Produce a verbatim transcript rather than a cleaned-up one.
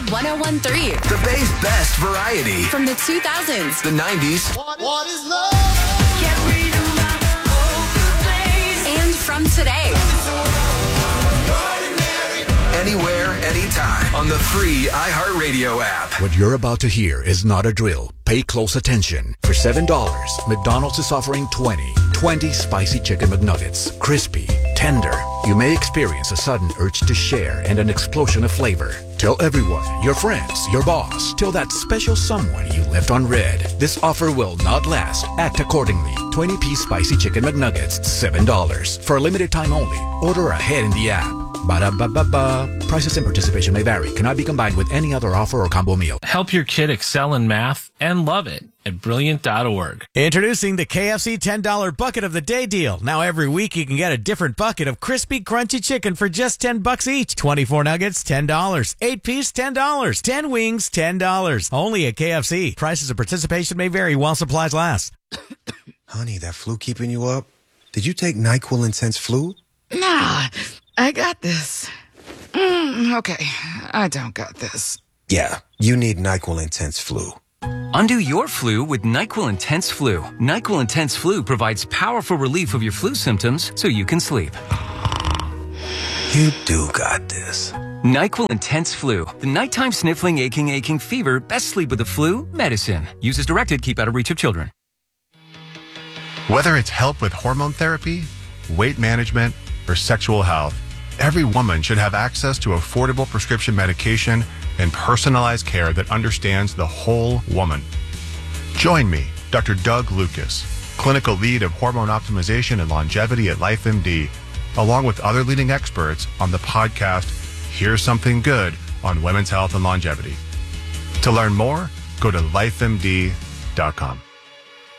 one oh one point three. The Bay's best variety. From the two thousands. The nineties. What, what is love? And from today. Anywhere, anytime. On the free iHeartRadio app. What you're about to hear is not a drill. Pay close attention. For seven dollars, McDonald's is offering twenty. twenty spicy chicken McNuggets. Crispy, tender. You may experience a sudden urge to share and an explosion of flavor. Tell everyone, your friends, your boss. Tell that special someone you left on red. This offer will not last. Act accordingly. twenty-piece spicy chicken McNuggets, seven dollars. For a limited time only. Order ahead in the app. Ba-da-ba-ba-ba. Prices and participation may vary. Cannot be combined with any other offer or combo meal. Help your kid excel in math and love it at brilliant dot org. Introducing the K F C ten dollar Bucket of the Day deal. Now every week you can get a different bucket of crispy, crunchy chicken for just ten bucks each. twenty-four nuggets, ten dollars. eight piece, ten dollars. ten wings, ten dollars. Only at K F C. Prices and participation may vary while supplies last. Honey, that flu keeping you up? Did you take NyQuil Intense Flu? Nah, I got this. Mm, okay, I don't got this. Yeah, you need NyQuil Intense Flu. Undo your flu with NyQuil Intense Flu. NyQuil Intense Flu provides powerful relief of your flu symptoms so you can sleep. You do got this. NyQuil Intense Flu. The nighttime sniffling, aching, aching fever. Best sleep with the flu. Medicine. Use as directed. Keep out of reach of children. Whether it's help with hormone therapy, weight management, or sexual health, every woman should have access to affordable prescription medication and personalized care that understands the whole woman. Join me, Doctor Doug Lucas, clinical lead of hormone optimization and longevity at LifeMD, along with other leading experts on the podcast, Here's Something Good on Women's Health and Longevity. To learn more, go to life M D dot com.